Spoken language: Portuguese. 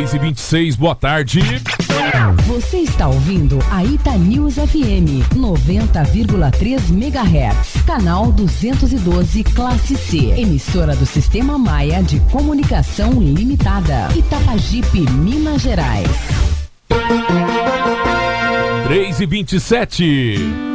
3h26, boa tarde. Você está ouvindo a Itanews FM 90,3 MHz, canal 212, classe C, emissora do Sistema Maia de Comunicação Limitada, Itapajipe, Minas Gerais. 3h27.